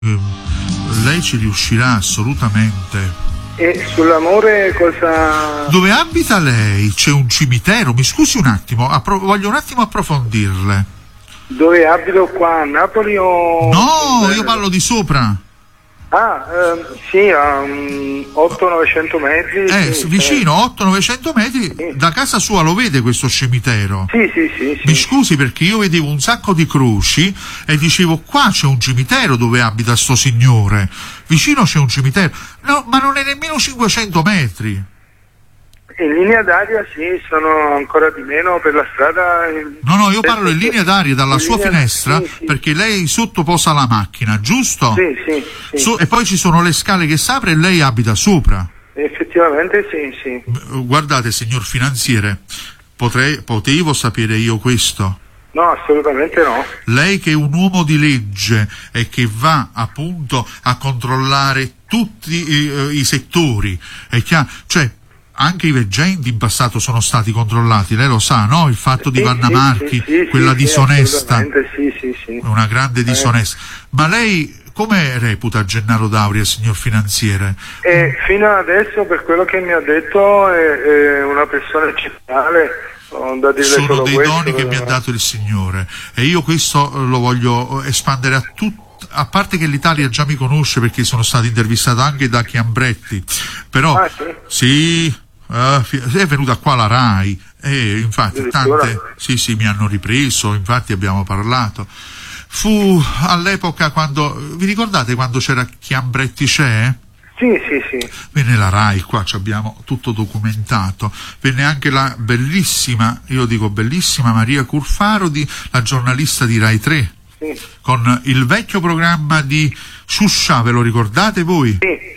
Lei ci riuscirà assolutamente. E sull'amore cosa... Dove abita lei? C'è un cimitero? Mi scusi un attimo, voglio un attimo approfondirle. Dove abito qua a Napoli o... No, io parlo di sopra. Sì, a 800-900 metri. Sì, vicino, 800-900 metri, sì. Da casa sua lo vede questo cimitero? Sì. Mi scusi, perché io vedevo un sacco di croci e dicevo, qua c'è un cimitero dove abita sto signore, vicino c'è un cimitero. No, ma non è nemmeno 500 metri. In linea d'aria sì, sono ancora di meno per la strada. No, io parlo in linea d'aria dalla sua finestra, sì. Perché lei sotto posa la macchina, giusto? Sì. E poi ci sono le scale che s'apre e lei abita sopra. Effettivamente sì. Guardate, signor finanziere, potevo sapere io questo? No, assolutamente no. Lei che è un uomo di legge e che va appunto a controllare tutti i settori, è chiaro, cioè anche i veggenti in passato sono stati controllati, lei lo sa, no? Il fatto di Vanna Marchi, quella disonesta, sì. Una grande disonesta. Ma lei come reputa Gennaro D'Auria, signor finanziere? Fino adesso, per quello che mi ha detto, è una persona eccezionale. Sono dei doni che mi ha dato il Signore, e io questo lo voglio espandere a tutti. A parte che l'Italia già mi conosce perché sono stato intervistato anche da Chiambretti, però sì, è venuta qua la RAI e infatti tante sì mi hanno ripreso, infatti abbiamo parlato. Fu all'epoca quando, vi ricordate quando c'era Chiambretti c'è? Sì. Venne la RAI, qua ci abbiamo tutto documentato, venne anche la bellissima Maria Curfaro, la giornalista di Rai 3. Sì. Con il vecchio programma di Sciuscia, ve lo ricordate voi?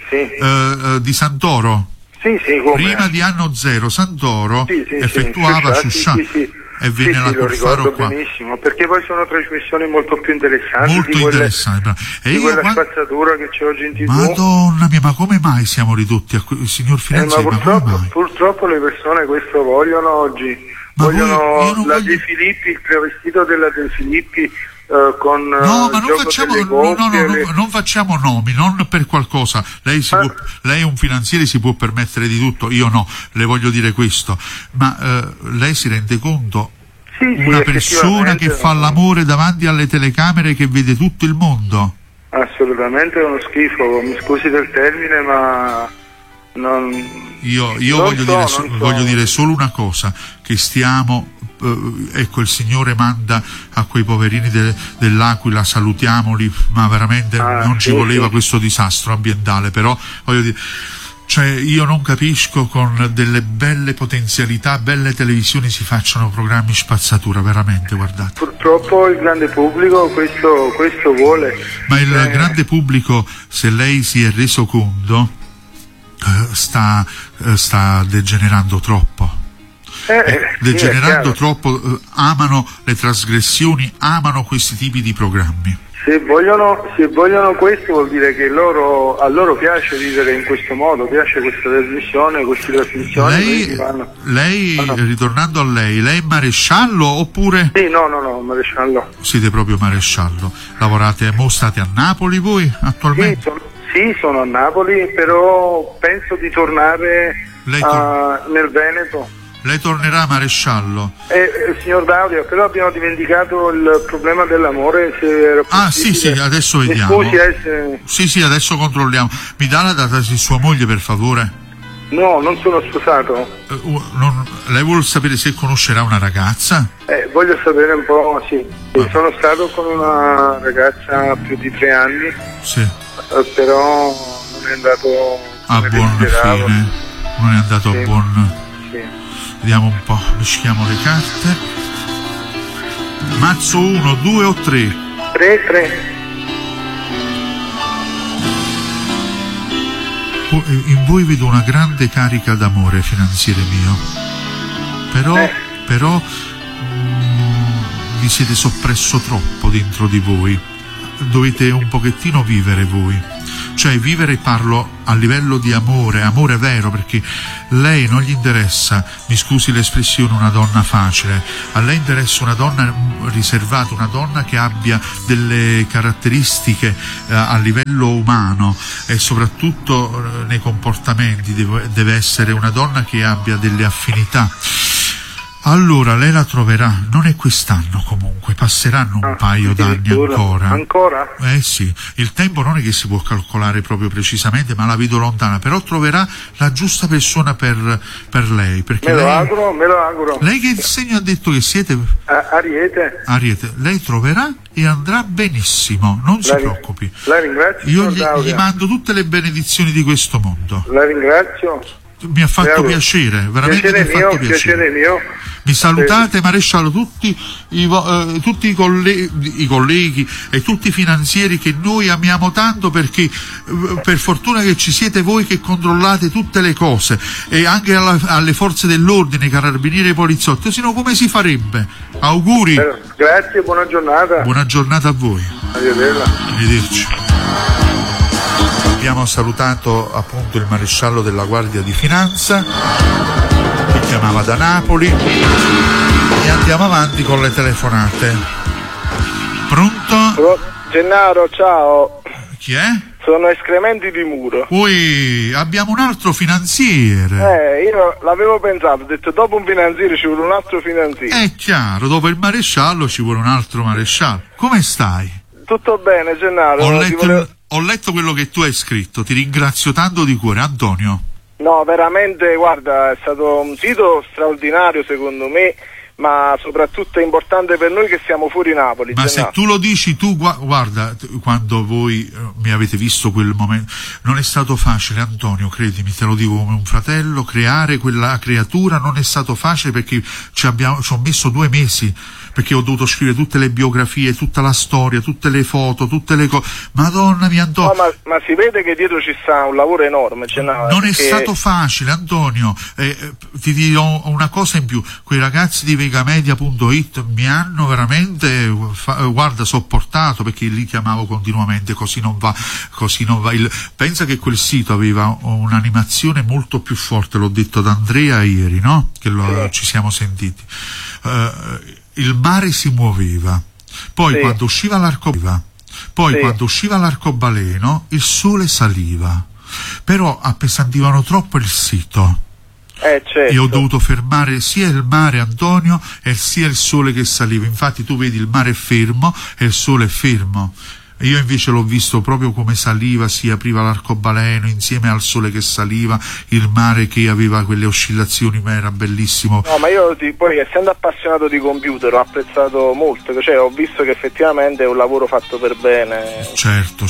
Sì. Di Santoro? Sì, come? Prima di Anno Zero, Santoro effettuava Sciuscia. E venne la Curfaro qua. Benissimo, perché poi sono trasmissioni molto più interessanti. Molto interessanti. Di quella spazzatura che c'è oggi in TV. Madonna mia, ma come mai siamo ridotti a signor finanziere? Purtroppo le persone questo vogliono oggi. Vogliono la De Filippi, il travestito della De Filippi. Con no, ma non facciamo nomi, non per qualcosa. Lei è un finanziere, si può permettere di tutto, io no, le voglio dire questo, ma lei si rende conto? Una persona che fa l'amore davanti alle telecamere, che vede tutto il mondo? Assolutamente è uno schifo, mi scusi del termine, ma io voglio dire solo una cosa, che stiamo ecco, il Signore manda a quei poverini dell'Aquila, salutiamoli, ma veramente non ci voleva questo disastro ambientale, però voglio dire, cioè io non capisco con delle belle potenzialità, belle televisioni si facciano programmi spazzatura, veramente, guardate. Purtroppo il grande pubblico questo vuole. Ma il grande pubblico, se lei si è reso conto, sta degenerando troppo. Degenerando troppo, amano le trasgressioni, amano questi tipi di programmi. Se vogliono questo, vuol dire che a loro piace vivere in questo modo, piace questa trasmissione, queste trasmissioni. Lei, ritornando a lei è maresciallo oppure? Sì, no, maresciallo. Siete proprio maresciallo. Lavorate, state a Napoli voi attualmente? Sì, sono a Napoli, però penso di tornare nel Veneto. Lei tornerà maresciallo? Signor D'Auria, però abbiamo dimenticato il problema dell'amore. Se era sì, adesso vediamo. Mi scusi, Sì, adesso controlliamo. Mi dà la data di sua moglie, per favore? No, non sono sposato. Lei vuole sapere se conoscerà una ragazza? Voglio sapere un po', sì. Sono stato con una ragazza più di 3 anni. Sì. Però non è andato a buon fine. Non è andato a buon... Sì. Vediamo un po', mischiamo le carte. Mazzo 1, 2 o 3? 3. In voi vedo una grande carica d'amore, finanziere mio. Però vi siete soppresso troppo dentro di voi. Dovete un pochettino vivere voi. cioè vivere, parlo a livello di amore vero, perché lei non gli interessa, mi scusi l'espressione, una donna facile, a lei interessa una donna riservata, una donna che abbia delle caratteristiche a livello umano e soprattutto nei comportamenti, deve essere una donna che abbia delle affinità. Allora lei la troverà, non è quest'anno comunque, passeranno un paio d'anni ancora. Ancora? Sì, il tempo non è che si può calcolare proprio precisamente, ma la vedo lontana, però troverà la giusta persona per lei. Perché me lo auguro. Lei che segno ha detto che siete? Ariete. Ariete, lei troverà e andrà benissimo, non si preoccupi. La ringrazio. Io gli mando tutte le benedizioni di questo mondo. La ringrazio. Mi ha fatto piacere, veramente piacere mio. Mi salutate, maresciallo, tutti i colleghi e tutti i finanzieri che noi amiamo tanto, perché per fortuna che ci siete voi che controllate tutte le cose, e anche alle forze dell'ordine, carabinieri e poliziotti, sennò come si farebbe? Auguri. Grazie, buona giornata. Buona giornata a voi. Arrivederci. Abbiamo salutato appunto il maresciallo della Guardia di Finanza, che chiamava da Napoli, e andiamo avanti con le telefonate. Pronto? Gennaro, ciao. Chi è? Sono Escrementi di Muro. Poi abbiamo un altro finanziere. Io l'avevo pensato, ho detto dopo un finanziere ci vuole un altro finanziere. È chiaro, dopo il maresciallo ci vuole un altro maresciallo. Come stai? Tutto bene, Gennaro. Ho letto quello che tu hai scritto, ti ringrazio tanto di cuore, Antonio. No, veramente, guarda, è stato un sito straordinario secondo me, ma soprattutto è importante per noi che siamo fuori Napoli. Ma se tu lo dici tu, guarda, quando voi mi avete visto quel momento, non è stato facile, Antonio, credimi, te lo dico come un fratello, creare quella creatura non è stato facile, perché ci ho messo 2 mesi, perché ho dovuto scrivere tutte le biografie, tutta la storia, tutte le foto, tutte le cose. Madonna mia, Antonio. No, ma si vede che dietro ci sta un lavoro enorme. Non è stato facile, Antonio. Ti dirò una cosa in più. Quei ragazzi di vegamedia.it mi hanno veramente, sopportato, perché li chiamavo continuamente, così non va. Pensa che quel sito aveva un'animazione molto più forte, l'ho detto ad Andrea ieri, no? Che ci siamo sentiti. Il mare si muoveva, poi quando usciva l'arcobaleno il sole saliva, però appesantivano troppo il sito. Certo. E ho dovuto fermare sia il mare, Antonio, e sia il sole che saliva. Infatti tu vedi il mare è fermo e il sole è fermo. Io invece l'ho visto proprio come saliva, si apriva l'arcobaleno insieme al sole che saliva, il mare che aveva quelle oscillazioni, ma era bellissimo. No, ma io poi, essendo appassionato di computer, ho apprezzato molto, cioè ho visto che effettivamente è un lavoro fatto per bene. Certo.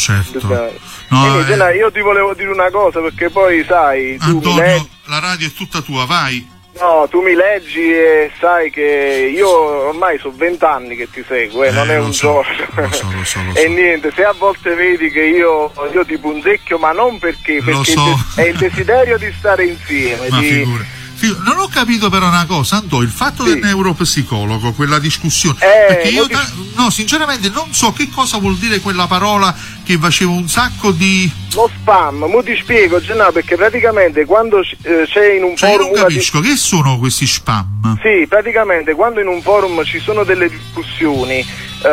No, io ti volevo dire una cosa, perché poi sai, Antonio, la radio è tutta tua, vai. No, tu mi leggi e sai che io ormai sono 20 anni che ti seguo, non è un giorno. Lo so. E niente, se a volte vedi che io ti punzecchio, ma non perché è il desiderio di stare insieme. Ma non ho capito però una cosa, Antonio, il fatto del neuropsicologo, quella discussione, perché io sinceramente non so che cosa vuol dire quella parola che faceva un sacco di... Lo spam, mo ti spiego, Gennaro, perché praticamente quando c'è in un forum... Io non capisco, che sono questi spam? Sì, praticamente quando in un forum ci sono delle discussioni,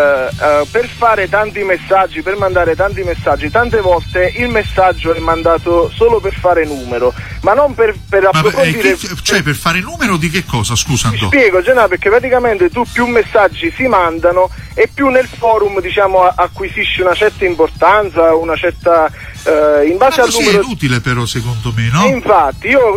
per fare tanti messaggi, per mandare tanti messaggi, tante volte il messaggio è mandato solo per fare numero, ma non per approfondire... per fare numero di che cosa, scusa Antonio? Ti spiego, Gennaro, perché praticamente tu più messaggi si mandano e più nel forum, diciamo, acquisisci una certa importanza, una certa... in base al numero... è inutile però secondo me, no? Infatti, io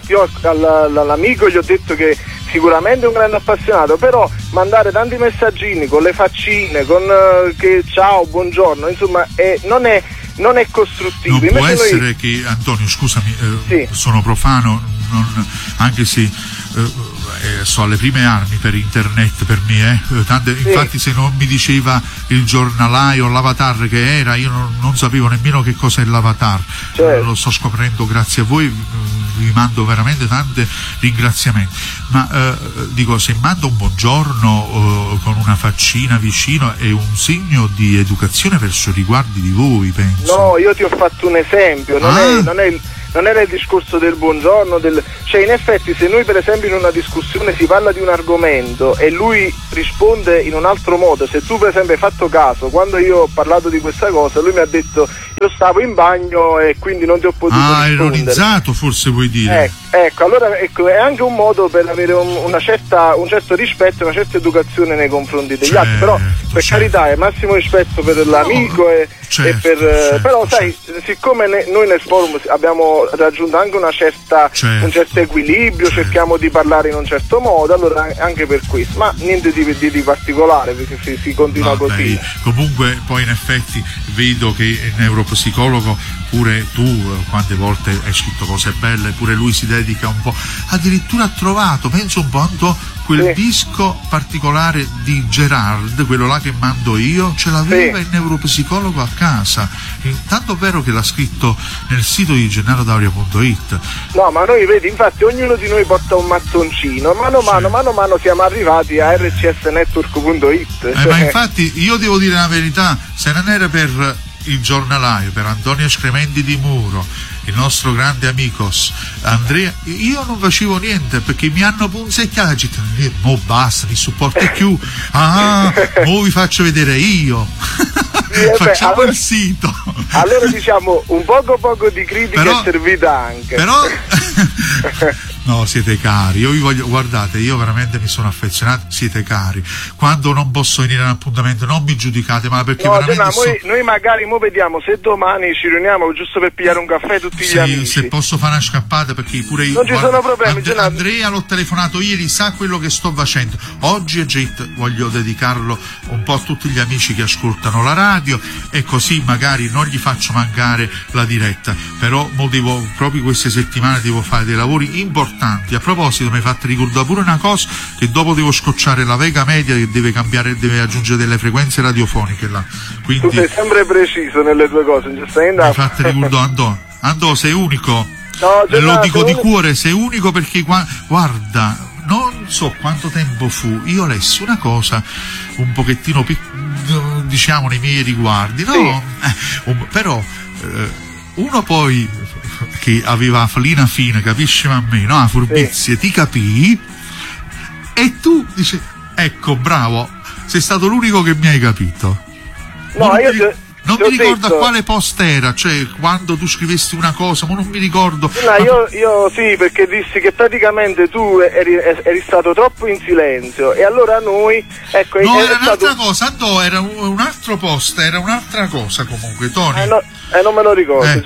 all'amico gli ho detto che sicuramente è un grande appassionato, però mandare tanti messaggini con le faccine, con che ciao, buongiorno, insomma, non è costruttivo. Non può essere che, Antonio, scusami, sono profano, anche se so alle prime armi per internet per me, infatti se non mi diceva il giornalaio o l'avatar che era, io non sapevo nemmeno che cosa è l'avatar. Lo sto scoprendo grazie a voi, vi mando veramente tanti ringraziamenti, ma dico, se mando un buongiorno con una faccina vicino è un segno di educazione verso i riguardi di voi, penso. No, io ti ho fatto un esempio, non era il discorso del buongiorno, cioè in effetti se noi per esempio in una discussione si parla di un argomento e lui risponde in un altro modo, se tu per esempio hai fatto caso, quando io ho parlato di questa cosa lui mi ha detto io stavo in bagno e quindi non ti ho potuto rispondere. Ironizzato forse vuoi dire? Ecco, allora è anche un modo per avere un certo rispetto e una certa educazione nei confronti degli altri, però per carità è massimo rispetto per l'amico però sai, siccome noi nel forum abbiamo raggiunto anche un certo equilibrio, cerchiamo di parlare in un certo modo, allora anche per questo, ma niente di particolare, perché si continua così. Comunque poi in effetti vedo che il neuropsicologo, pure tu quante volte hai scritto cose belle, pure lui si dedica un po', addirittura ha trovato, penso un po' quel disco particolare di Gerard, quello là che mando io, ce l'aveva il neuropsicologo a casa, tanto vero che l'ha scritto nel sito di gennarodauria.it. No, ma noi vedi, infatti ognuno di noi porta un mattoncino, mano a mano siamo arrivati a rcsnetwork.it. Ma infatti io devo dire la verità, se non era per il giornalaio, per Antonio Scrementi di Muro, il nostro grande amicos Andrea, io non facevo niente, perché mi hanno punzecchiato, mo basta, mi supporti più, mo vi faccio vedere io. Facciamo allora, il sito. Allora diciamo un poco di critica è servita anche. Però no, siete cari, io vi voglio, guardate, io veramente mi sono affezionato, siete cari. Quando non posso venire all'appuntamento non mi giudicate, ma perché veramente noi magari vediamo se domani ci riuniamo giusto per pigliare un caffè tutti gli amici. Se posso fare una scappata, perché pure io non ci sono problemi. Andrea l'ho telefonato ieri, sa quello che sto facendo. Oggi voglio dedicarlo un po' a tutti gli amici che ascoltano la radio, e così magari non gli faccio mancare la diretta, però proprio queste settimane devo fare dei lavori importanti. A proposito, mi hai fatto ricordare pure una cosa, che dopo devo scocciare la Vega Media, che deve aggiungere delle frequenze radiofoniche là. Quindi tu sei sempre preciso nelle tue cose, non ci stai andando. Mi hai fatto ricordare, Andò, sei unico. No, lo dico di cuore, sei unico, perché guarda, non so quanto tempo fu, io lessi una cosa un pochettino diciamo nei miei riguardi, no? Sì. Però uno poi che aveva flina fine, capisci a me, no? A furbizie, ti capì, e tu dici, ecco, bravo, sei stato l'unico che mi hai capito. No, non mi ricordo a quale post era, cioè quando tu scrivesti una cosa, ma non mi ricordo. No, io sì, perché dissi che praticamente tu eri stato troppo in silenzio, e allora noi, ecco, no, era un'altra cosa, no, era un altro post, era un'altra cosa comunque, Tony. Non me lo ricordo,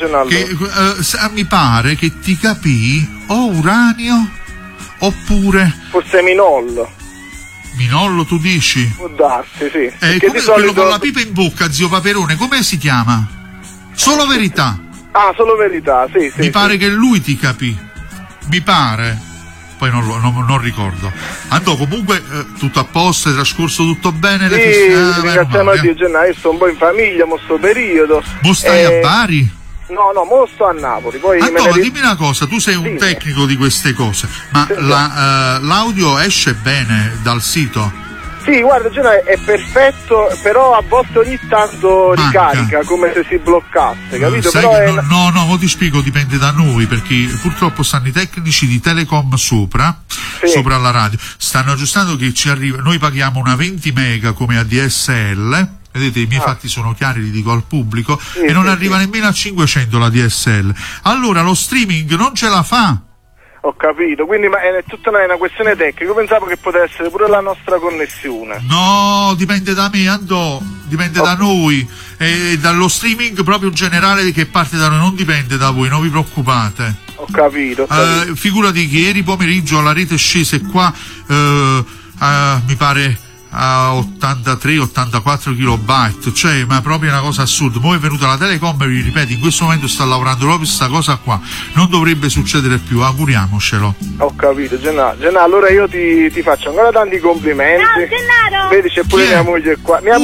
mi pare che ti capì o uranio oppure forse Minollo, tu dici? Può darsi, sì. Come quello con la pipa in bocca, zio Paperone, come si chiama? Solo Verità. Solo Verità, sì. Mi pare che lui ti capì. Mi pare. Poi non ricordo. Andò, comunque tutto a posto, è trascorso tutto bene? Sì, ringraziamo a Dio, gennaio, sto un po' in famiglia, mo sto periodo. Mo stai a Bari? No, mo sto a Napoli. Poi dimmi una cosa, tu sei un tecnico di queste cose, ma l'audio esce bene dal sito? Sì, guarda, è perfetto, però a volte ogni tanto ricarica, come se si bloccasse, capito? No, ti spiego, dipende da noi, perché purtroppo stanno i tecnici di Telecom sopra la radio, stanno aggiustando che ci arriva, noi paghiamo una 20 mega come ADSL. Vedete, i miei fatti sono chiari, li dico al pubblico, e non arriva nemmeno a 500 la DSL. Allora lo streaming non ce la fa. Ho capito, quindi è tutta una questione tecnica. Io pensavo che potesse essere pure la nostra connessione. No, dipende da me, dipende da noi, e dallo streaming proprio generale che parte da noi, non dipende da voi, non vi preoccupate. Ho capito. Figurati che ieri pomeriggio la rete scese qua, mi pare a 83-84 kilobyte, cioè ma proprio una cosa assurda. Poi è venuta la Telecom e vi ripeto, in questo momento sta lavorando proprio questa cosa qua, non dovrebbe succedere più, auguriamocelo. Ho capito, Gennaro, allora io ti faccio ancora tanti complimenti. Ciao Gennaro! Vedi, c'è pure mia moglie qua, te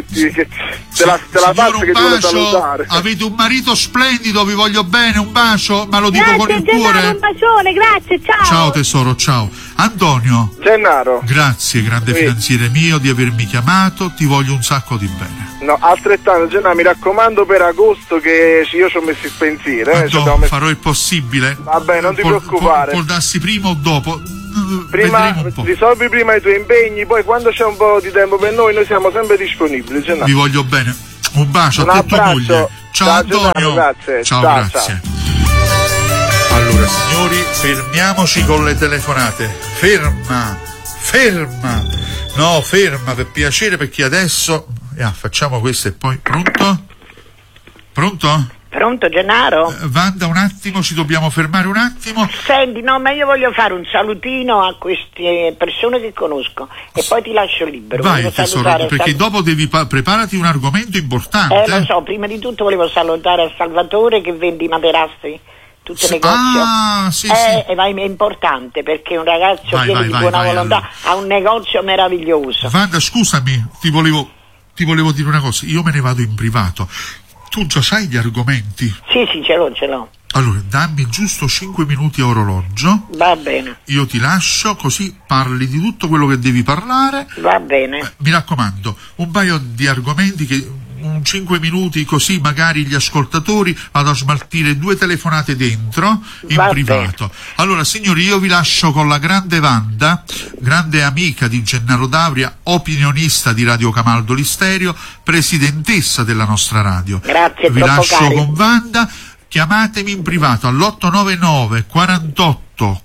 la faccio che ti vuole salutare. Avete un marito splendido, vi voglio bene, un bacio, ma lo dico grazie, con il Gennaro, cuore. Un bacione, grazie, ciao. Ciao tesoro, ciao. Antonio. Gennaro. Grazie, grande finanziere mio, di avermi chiamato, ti voglio un sacco di bene. No, altrettanto, Gennaro, mi raccomando per agosto che io ci ho messo il pensiero. Farò il possibile. Vabbè, non ti preoccupare. Col darsi prima o dopo. Prima risolvi prima i tuoi impegni, poi quando c'è un po' di tempo per noi siamo sempre disponibili, Gennaro. Vi voglio bene. Un bacio a tua moglie. Ciao Antonio. Gennaro, grazie. Ciao, grazie. Allora signori, fermiamoci con le telefonate. Ferma. No, ferma per piacere, perché adesso facciamo questo e poi. Pronto? Pronto, Gennaro? Wanda, un attimo, ci dobbiamo fermare un attimo. Senti, no, ma io voglio fare un salutino a queste persone che conosco e poi ti lascio libero. Vai tesoro, perché dopo devi preparati un argomento importante. Lo so, prima di tutto volevo salutare a Salvatore che vende i materassi, tutto il negozio. Sì. Ma è importante perché un ragazzo pieno di buona volontà ha un negozio meraviglioso. Wanda, scusami, ti volevo dire una cosa, io me ne vado in privato. Tu già sai gli argomenti? Sì, ce l'ho. Allora, dammi giusto 5 minuti a orologio. Va bene. Io ti lascio, così parli di tutto quello che devi parlare. Va bene. Mi raccomando, un paio di argomenti che 5 minuti, così magari gli ascoltatori vado a smaltire 2 telefonate dentro in privato. Allora signori, io vi lascio con la grande Wanda, grande amica di Gennaro D'Auria, opinionista di Radio Camaldoli Stereo, presidentessa della nostra radio. Grazie. Vi lascio con Wanda. Chiamatemi in privato all'899 48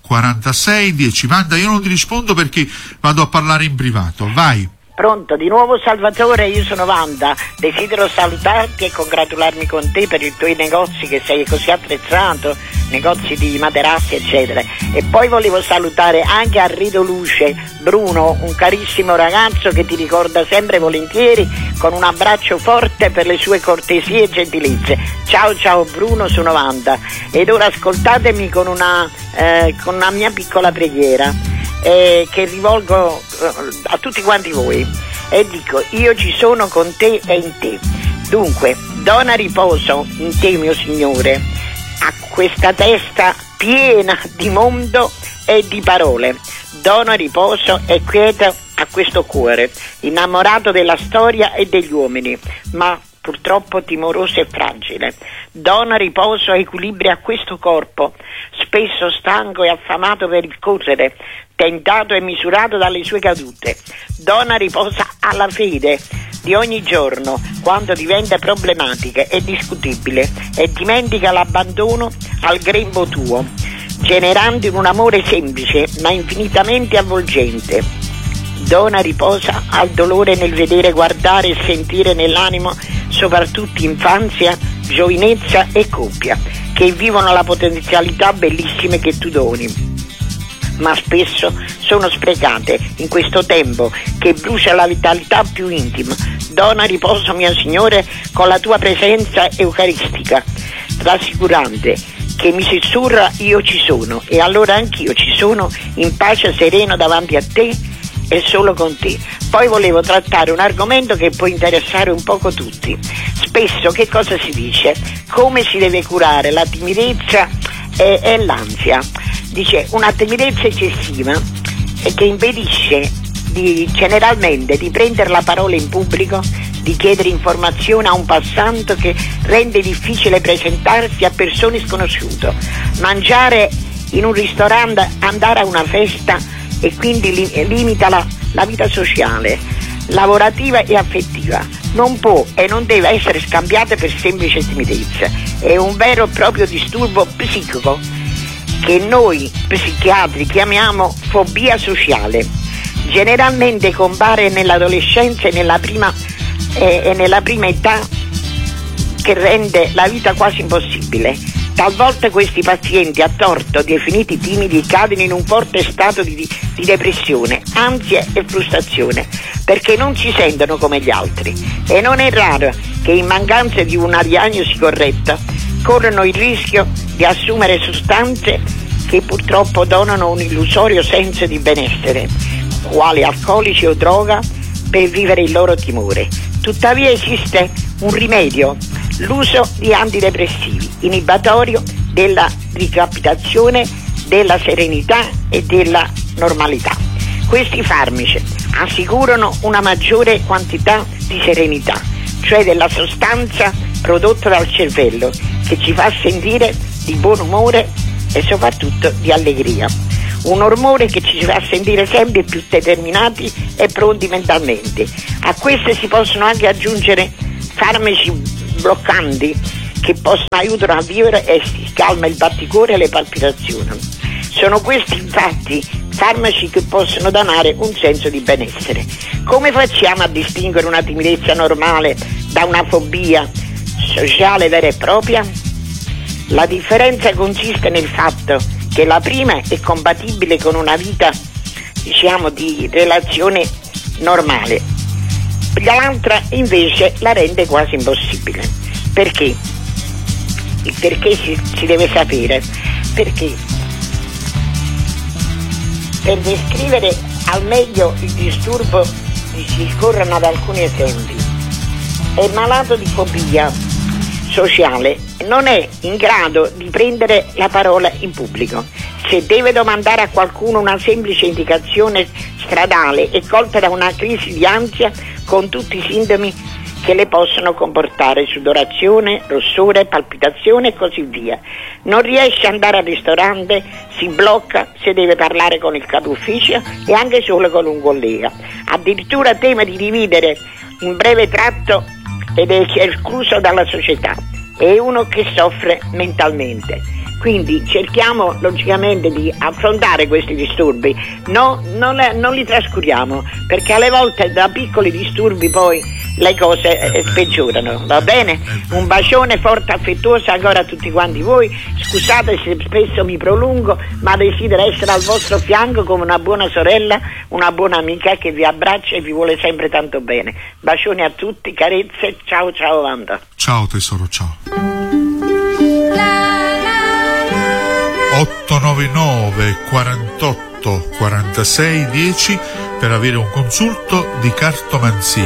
46 10. Wanda, io non ti rispondo perché vado a parlare in privato. Vai. Pronto, di nuovo Salvatore, io sono Wanda, desidero salutarti e congratularmi con te per i tuoi negozi che sei così attrezzato, negozi di materassi eccetera, e poi volevo salutare anche a Rido Luce Bruno, un carissimo ragazzo che ti ricorda sempre volentieri, con un abbraccio forte per le sue cortesie e gentilezze. Ciao Bruno, sono Wanda, ed ora ascoltatemi con una mia piccola preghiera. Che rivolgo a tutti quanti voi e dico: io ci sono con te e in te. Dunque, dona riposo in te, mio Signore, a questa testa piena di mondo e di parole. Dona riposo e quiete a questo cuore innamorato della storia e degli uomini, ma purtroppo timoroso e fragile. Dona riposo e equilibrio a questo corpo, spesso stanco e affamato per il correre, tentato e misurato dalle sue cadute. Dona riposo alla fede di ogni giorno, quando diventa problematica e discutibile, e dimentica l'abbandono al grembo tuo, generando in un amore semplice ma infinitamente avvolgente. Dona riposa al dolore nel vedere, guardare e sentire nell'animo soprattutto infanzia, giovinezza e coppia, che vivono la potenzialità bellissime che tu doni, ma spesso sono sprecate in questo tempo che brucia la vitalità più intima. Dona riposo, mio Signore, con la tua presenza eucaristica, rassicurante, che mi sussurra: io ci sono, e allora anch'io ci sono, in pace sereno davanti a te e solo con te. Poi volevo trattare un argomento che può interessare un poco tutti. Spesso che cosa si dice? Come si deve curare la timidezza e l'ansia? Dice una timidezza eccessiva che impedisce generalmente di prendere la parola in pubblico, di chiedere informazioni a un passante, che rende difficile presentarsi a persone sconosciute, mangiare in un ristorante, andare a una festa, e quindi limita la vita sociale, lavorativa e affettiva. Non può e non deve essere scambiata per semplice timidezza. È un vero e proprio disturbo psichico che noi psichiatri chiamiamo fobia sociale. Generalmente compare nell'adolescenza e nella prima età, che rende la vita quasi impossibile. Talvolta questi pazienti, a torto definiti timidi, cadono in un forte stato di depressione, ansia e frustrazione, perché non si sentono come gli altri. E non è raro che in mancanza di una diagnosi corretta corrono il rischio di assumere sostanze che purtroppo donano un illusorio senso di benessere, quali alcolici o droga, per vivere il loro timore. Tuttavia esiste un rimedio: l'uso di antidepressivi, inibitorio della ricapitazione, della serenità e della normalità. Questi farmaci assicurano una maggiore quantità di serenità, cioè della sostanza prodotta dal cervello, che ci fa sentire di buon umore e soprattutto di allegria. Un ormone che ci fa sentire sempre più determinati e pronti mentalmente. A queste si possono anche aggiungere farmaci bloccanti che possono aiutare a vivere e si calma il batticuore e le palpitazioni. Sono questi infatti farmaci che possono donare un senso di benessere. Come facciamo a distinguere una timidezza normale da una fobia sociale vera e propria? La differenza consiste nel fatto che la prima è compatibile con una vita, di relazione normale, l'altra invece la rende quasi impossibile. Perché? Perché si deve sapere? Perché per descrivere al meglio il disturbo si ricorrono ad alcuni esempi. È malato di fobia sociale, non è in grado di prendere la parola in pubblico. Se deve domandare a qualcuno una semplice indicazione stradale, è colta da una crisi di ansia con tutti i sintomi che le possono comportare: sudorazione, rossore, palpitazione e così via. Non riesce ad andare al ristorante, si blocca se deve parlare con il capo ufficio e anche solo con un collega. Addirittura teme di dividere in breve tratto ed è escluso dalla società. È uno che soffre mentalmente. Quindi cerchiamo logicamente di affrontare questi disturbi, non li trascuriamo, perché alle volte da piccoli disturbi poi le cose peggiorano, va bene? Un bacione forte, affettuoso ancora a tutti quanti voi. Scusate se spesso mi prolungo, ma desidero essere al vostro fianco come una buona sorella, una buona amica che vi abbraccia e vi vuole sempre tanto bene. Bacioni a tutti, carezze, ciao Wanda. Ciao tesoro, ciao. 899 48 46 10 per avere un consulto di cartomanzia.